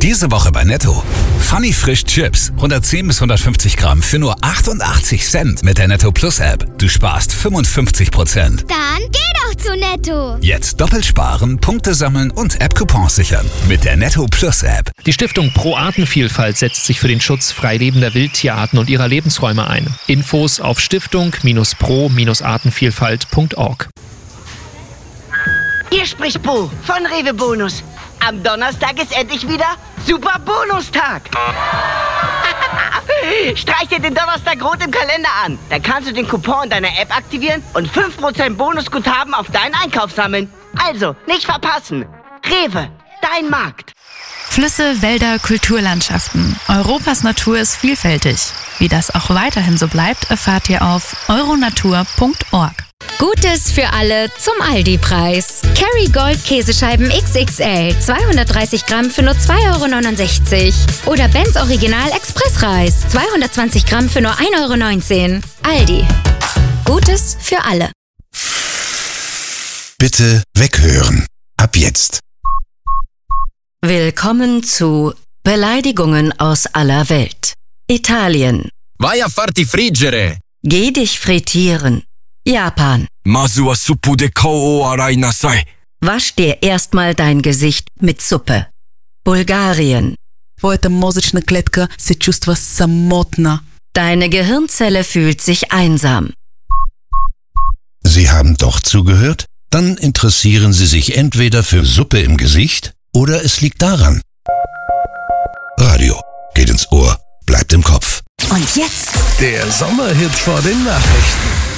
Diese Woche bei Netto. Funny Frisch Chips. 110 bis 150 Gramm für nur 88 Cent mit der Netto Plus App. Du sparst 55%. Dann geh doch zu Netto. Jetzt doppelt sparen, Punkte sammeln und App-Coupons sichern. Mit der Netto Plus App. Die Stiftung Pro Artenvielfalt setzt sich für den Schutz frei lebender Wildtierarten und ihrer Lebensräume ein. Infos auf stiftung-pro-artenvielfalt.org. Hier spricht Bo von Rewe Bonus. Am Donnerstag ist endlich wieder Super Bonustag. Streich dir den Donnerstag rot im Kalender an. Dann kannst du den Coupon in deiner App aktivieren und 5% Bonusguthaben auf deinen Einkauf sammeln. Also, nicht verpassen. Rewe, dein Markt. Flüsse, Wälder, Kulturlandschaften. Europas Natur ist vielfältig. Wie das auch weiterhin so bleibt, erfahrt ihr auf euronatur.org. Gutes für alle zum Aldi-Preis. Kerrygold Käsescheiben XXL, 230 Gramm für nur 2,69 €. Oder Benz Original Expressreis, 220 Gramm für nur 1,19 €. Aldi. Gutes für alle. Bitte weghören. Ab jetzt. Willkommen zu Beleidigungen aus aller Welt. Italien. Vai a farti friggere. Geh dich frittieren. Japan. Masu wa suppu de kou o arai nasai. Wasch dir erstmal dein Gesicht mit Suppe. Bulgarien. Твоята мозъчна клетка се чувства самотна. Deine Gehirnzelle fühlt sich einsam. Sie haben doch zugehört? Dann interessieren Sie sich entweder für Suppe im Gesicht oder es liegt daran. Radio geht ins Ohr, bleibt im Kopf. Und jetzt der Sommerhit vor den Nachrichten.